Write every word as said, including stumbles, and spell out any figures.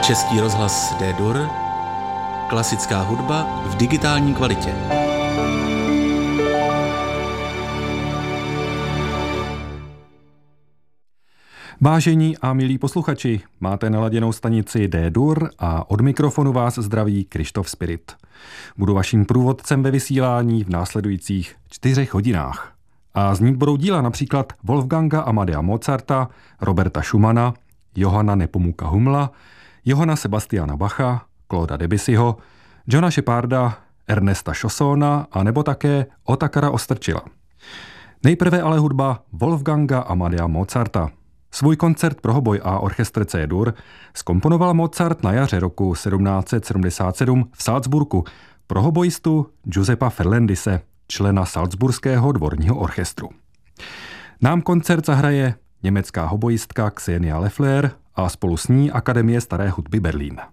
Český rozhlas D-Dur, klasická hudba v digitální kvalitě. Vážení a milí posluchači, máte naladěnou stanici D-Dur a od mikrofonu vás zdraví Krištof Spirit. Budu vaším průvodcem ve vysílání v následujících čtyřech hodinách. A znít budou díla například Wolfganga Amadea Mozarta, Roberta Schumana, Johanna Nepomuka Hummela, Johanna Sebastiana Bacha, Clauda Debussyho, Johna Sheparda, Ernesta Chaussona a nebo také Otakara Ostrčila. Nejprve ale hudba Wolfganga Amadea Mozarta. Svůj koncert pro hoboj a orchestr C-dur zkomponoval Mozart na jaře roku sedmnáct set sedmdesát sedm v Salzburgu pro hoboistu Giuseppa Ferlandise, člena Salzburského dvorního orchestru. Nám koncert zahraje německá hoboistka Xenia Leffler a spolu s ní Akademie staré hudby Berlín.